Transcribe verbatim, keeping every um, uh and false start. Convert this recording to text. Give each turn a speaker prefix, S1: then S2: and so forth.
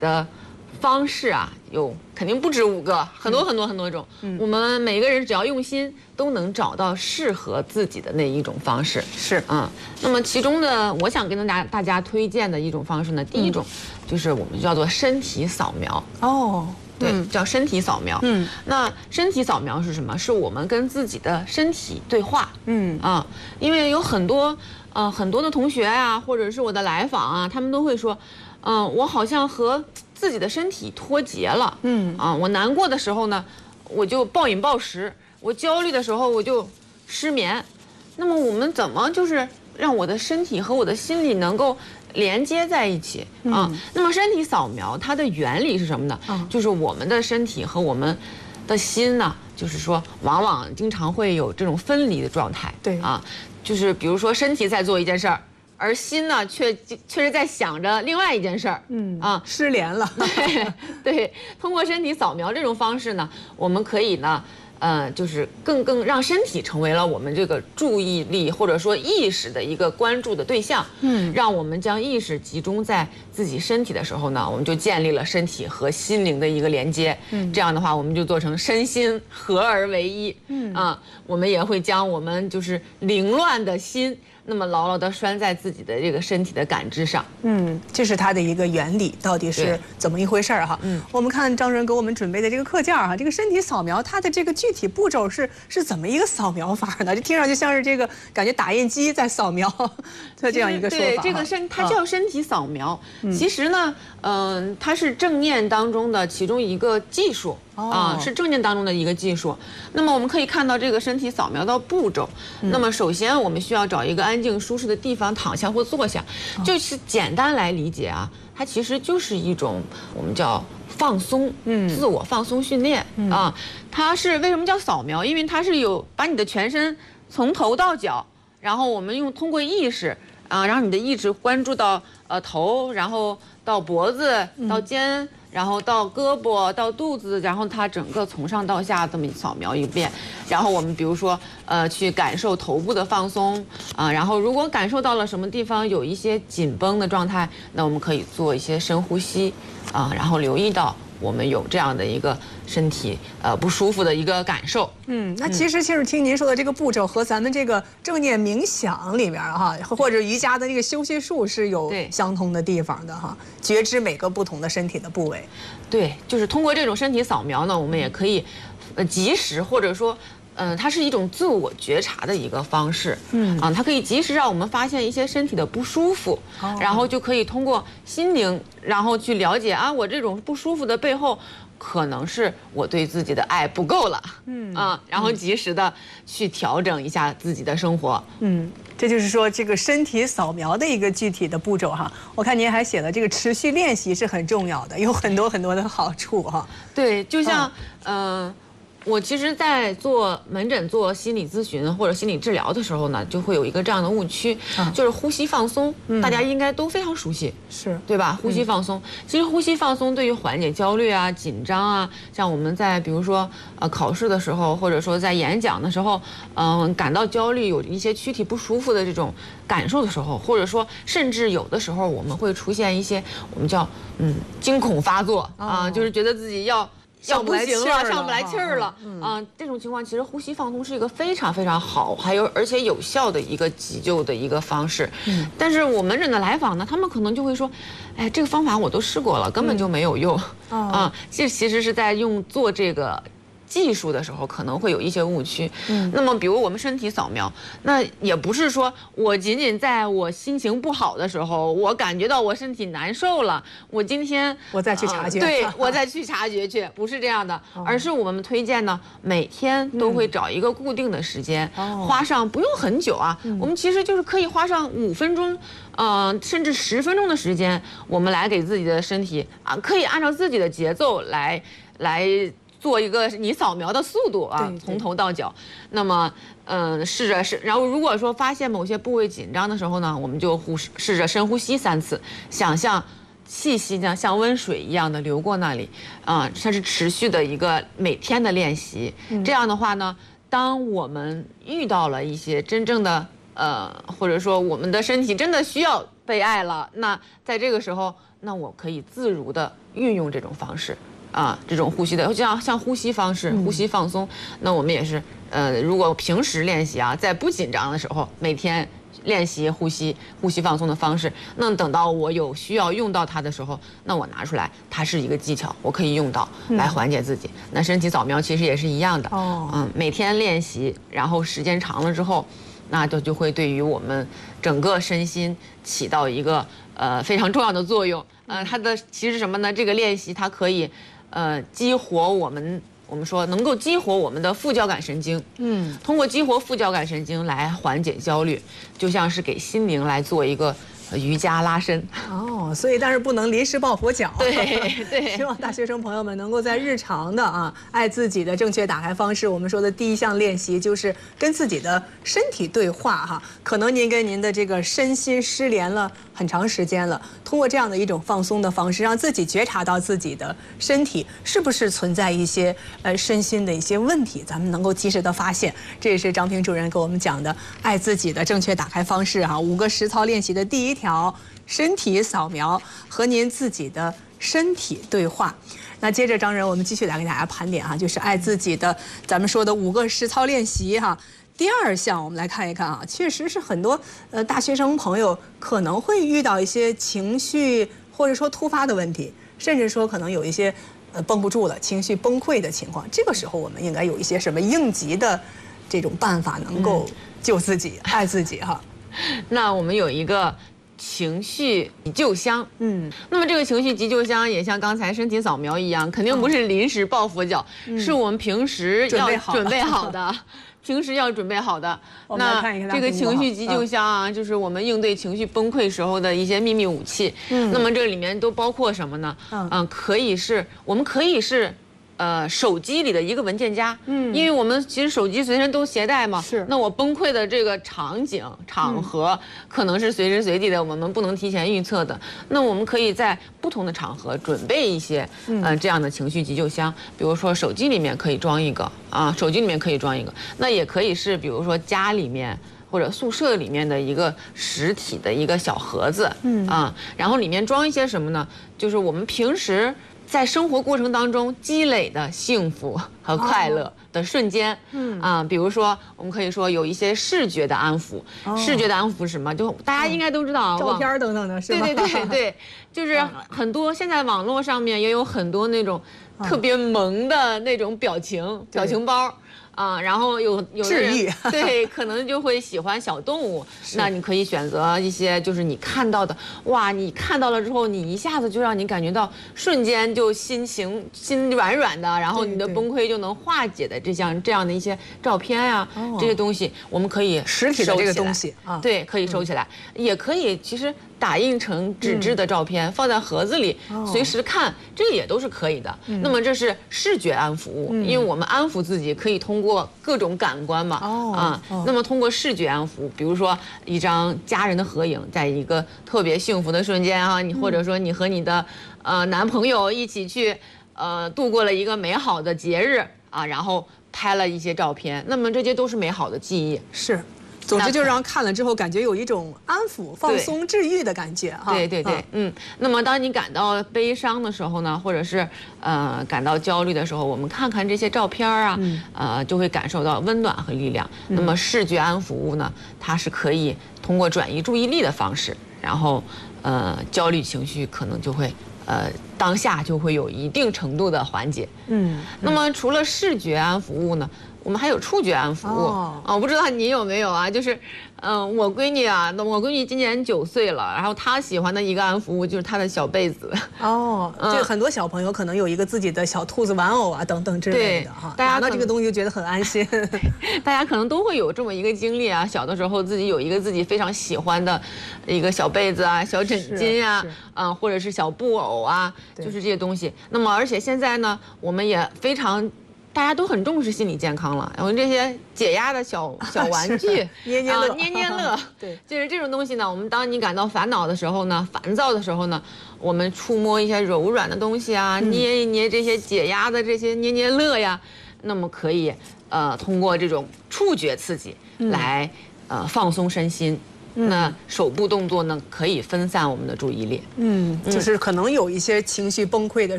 S1: 的方式啊，有肯定不止五个，很多很多很多种。嗯，我们每个人只要用心，都能找到适合自己的那一种方式。
S2: 是，
S1: 嗯，那么其中的，我想跟大家大家推荐的一种方式呢，第一种、嗯、就是我们叫做身体扫描。
S2: 哦。
S1: 对，嗯、叫身体扫描。嗯，那身体扫描是什么？是我们跟自己的身体对话。嗯啊，因为有很多呃很多的同学啊，或者是我的来访啊，他们都会说，嗯、呃，我好像和自己的身体脱节了。嗯啊，我难过的时候呢，我就暴饮暴食；我焦虑的时候，我就失眠。那么我们怎么就是让我的身体和我的心理能够连接在一起啊、嗯？那么身体扫描它的原理是什么呢？嗯、就是我们的身体和我们的心呢，就是说往往经常会有这种分离的状态。
S2: 对
S1: 啊，就是比如说身体在做一件事儿，而心呢却却是在想着另外一件事儿。嗯啊，
S2: 失联了。
S1: 对对，通过身体扫描这种方式呢，我们可以呢。呃，就是更更让身体成为了我们这个注意力或者说意识的一个关注的对象。嗯，让我们将意识集中在自己身体的时候呢，我们就建立了身体和心灵的一个连接。嗯，这样的话，我们就做成身心合而为一。嗯啊，我们也会将我们就是凌乱的心，那么牢牢地拴在自己的这个身体的感知上。
S2: 嗯，这是它的一个原理，到底是怎么一回事儿哈？嗯，我们看张主任给我们准备的这个课件哈，这个身体扫描，它的这个具体步骤是是怎么一个扫描法呢？这听上去像是这个感觉打印机在扫描，它这样一个说法。
S1: 对，这个身它叫身体扫描，嗯、其实呢，嗯、呃，它是正念当中的其中一个技术。啊，是正念当中的一个技术。那么我们可以看到这个身体扫描的步骤。嗯、那么首先我们需要找一个安静舒适的地方躺下或坐下，哦、就是简单来理解啊，它其实就是一种我们叫放松，嗯，自我放松训练、嗯、啊。它是为什么叫扫描？因为它是有把你的全身从头到脚，然后我们用通过意识啊，让你的意识关注到呃头，然后到脖子，到肩。嗯，然后到胳膊到肚子，然后它整个从上到下这么扫描一遍，然后我们比如说呃去感受头部的放松啊、呃，然后如果感受到了什么地方有一些紧绷的状态，那我们可以做一些深呼吸啊、呃，然后留意到我们有这样的一个身体呃不舒服的一个感受。
S2: 嗯，那其实就是听您说的这个步骤和咱们这个正念冥想里面哈，或者瑜伽的那个休息术是有相通的地方的哈，觉知每个不同的身体的部位。
S1: 对，就是通过这种身体扫描呢，我们也可以呃及时或者说。嗯，它是一种自我觉察的一个方式，嗯啊，它可以及时让我们发现一些身体的不舒服，哦、然后就可以通过心灵，然后去了解啊，我这种不舒服的背后，可能是我对自己的爱不够了，嗯啊，然后及时的去调整一下自己的生活，
S2: 嗯。这就是说，这个身体扫描的一个具体的步骤哈。我看您还写了，这个持续练习是很重要的，有很多很多的好处哈。
S1: 对，就像嗯。呃我其实，在做门诊、做心理咨询或者心理治疗的时候呢，就会有一个这样的误区，啊、就是呼吸放松，嗯、大家应该都非常熟悉，
S2: 是
S1: 对吧？呼吸放松，嗯、其实呼吸放松对于缓解焦虑啊、紧张啊，像我们在比如说呃考试的时候，或者说在演讲的时候，嗯、呃，感到焦虑、有一些躯体不舒服的这种感受的时候，或者说甚至有的时候我们会出现一些我们叫嗯惊恐发作啊、呃，就是觉得自己要。要不行了，上不来气儿了啊、嗯呃！这种情况，其实呼吸放松是一个非常非常好，还有而且有效的一个急救的一个方式。嗯，但是我们诊的来访呢，他们可能就会说，哎，这个方法我都试过了，根本就没有用。嗯、啊，这其实是在用做这个。技术的时候可能会有一些误区，嗯，那么比如我们身体扫描，那也不是说我仅仅在我心情不好的时候，我感觉到我身体难受了，我今天
S2: 我再去察觉，
S1: 呃、对我再去察觉去，不是这样的，哦、而是我们推荐呢，每天都会找一个固定的时间，嗯、花上不用很久啊，嗯、我们其实就是可以花上五分钟，呃，甚至十分钟的时间，我们来给自己的身体啊，可以按照自己的节奏来来。做一个你扫描的速度啊，对对从头到脚。那么，嗯、呃，试着是，然后如果说发现某些部位紧张的时候呢，我们就呼试着深呼吸三次，想象气息呢像温水一样的流过那里，啊、呃，它是持续的一个每天的练习。嗯、这样的话呢，当我们遇到了一些真正的呃，或者说我们的身体真的需要被爱了，那在这个时候。 那我可以自如的运用这种方式啊，这种呼吸的，就像像呼吸方式，呼吸放松。那我们也是，呃，如果平时练习啊，在不紧张的时候，每天练习呼吸、呼吸放松的方式。那等到我有需要用到它的时候，那我拿出来，它是一个技巧，我可以用到来缓解自己。那身体扫描其实也是一样的，哦，嗯，每天练习，然后时间长了之后，那就就会对于我们整个身心起到一个呃非常重要的作用。呃，它的其实是什么呢？这个练习它可以，呃，激活我们，我们说能够激活我们的副交感神经。嗯，通过激活副交感神经来缓解焦虑，就像是给心灵来做一个瑜伽拉伸。
S2: 哦，所以但是不能临时抱佛脚。
S1: 对对，
S2: 希望大学生朋友们能够在日常的啊爱自己的正确打开方式。我们说的第一项练习就是跟自己的身体对话哈。可能您跟您的这个身心失联了很长时间了，通过这样的一种放松的方式，让自己觉察到自己的身体是不是存在一些呃身心的一些问题，咱们能够及时的发现。这也是张平主任给我们讲的爱自己的正确打开方式哈。五个实操练习的第一条，身体扫描，和您自己的身体对话。那接着张人，我们继续来给大家盘点哈，就是爱自己的咱们说的五个实操练习哈。第二项我们来看一看啊，确实是很多呃大学生朋友可能会遇到一些情绪或者说突发的问题，甚至说可能有一些呃绷不住了，情绪崩溃的情况。这个时候我们应该有一些什么应急的这种办法，能够救自己、嗯、爱自己哈。
S1: 那我们有一个情绪急救箱，嗯，那么这个情绪急救箱也像刚才身体扫描一样，肯定不是临时抱佛脚，嗯、是我们平时要准备好的。平时要准备好的。那这个情绪急救箱啊，就是我们应对情绪崩溃时候的一些秘密武器。嗯，那么这里面都包括什么呢？嗯，嗯可以是，我们可以是。呃，手机里的一个文件夹，嗯，因为我们其实手机随身都携带嘛，是。那我崩溃的这个场景、场合，嗯、可能是随时随地的，我们不能提前预测的。那我们可以在不同的场合准备一些，嗯、呃，这样的情绪急救箱。比如说手机里面可以装一个啊，手机里面可以装一个。那也可以是，比如说家里面或者宿舍里面的一个实体的一个小盒子，嗯啊，然后里面装一些什么呢？就是我们平时。在生活过程当中积累的幸福和快乐的瞬间，嗯啊，比如说我们可以说有一些视觉的安抚，哦、视觉的安抚是什么？就大家应该都知道啊，
S2: 照片等等的是吧？
S1: 对对对对，就是很多现在网络上面也有很多那种特别萌的那种表情、表情包。啊，然后有有的人对可能就会喜欢小动物，那你可以选择一些就是你看到的，哇，你看到了之后，你一下子就让你感觉到瞬间就心情心软软的，然后你的崩溃就能化解的这样这样的一些照片啊，哦、这些东西我们可以
S2: 实体的这个东西啊，
S1: 对，可以收起来，嗯、也可以其实。打印成纸质的照片，嗯、放在盒子里，哦、随时看，这个也都是可以的。嗯、那么这是视觉安抚物，嗯、因为我们安抚自己可以通过各种感官嘛。哦、啊，哦、那么通过视觉安抚，比如说一张家人的合影，在一个特别幸福的瞬间啊，你或者说你和你的呃男朋友一起去呃度过了一个美好的节日啊，然后拍了一些照片，那么这些都是美好的记忆。
S2: 是。总之就让看了之后感觉有一种安抚、放松、治愈的感觉哈。
S1: 对对对，嗯。那么当你感到悲伤的时候呢，或者是呃感到焦虑的时候，我们看看这些照片啊，嗯、呃就会感受到温暖和力量。嗯、那么视觉安抚物呢，它是可以通过转移注意力的方式，然后呃焦虑情绪可能就会呃当下就会有一定程度的缓解。嗯。那么除了视觉安抚物呢？我们还有触觉安抚物啊，我不知道你有没有啊？就是，嗯、呃，我闺女啊，我闺女今年九岁了，然后她喜欢的一个安抚物就是她的小被子。
S2: 哦，这个很多小朋友可能有一个自己的小兔子玩偶啊，等等之类的哈。大家拿到这个东西就觉得很安心。
S1: 大家可能都会有这么一个经历啊，小的时候自己有一个自己非常喜欢的一个小被子啊、小枕巾啊，嗯，或者是小布偶啊，就是这些东西。那么，而且现在呢，我们也非常。大家都很重视心理健康了，然后这些解压的小小玩具，
S2: 捏捏乐，
S1: 啊、捏捏乐，对，就是这种东西呢。我们当你感到烦恼的时候呢，烦躁的时候呢，我们触摸一些柔软的东西啊，嗯、捏一捏这些解压的这些捏捏乐呀，那么可以呃通过这种触觉刺激来、嗯、呃放松身心。 那手部动作呢可以分散我们的注意力。
S2: 嗯，就是可能有一些情绪崩溃的